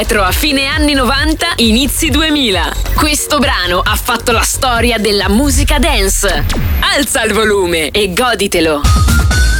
Retro a fine anni 90, inizi 2000. Questo brano ha fatto la storia della musica dance. Alza il volume e goditelo.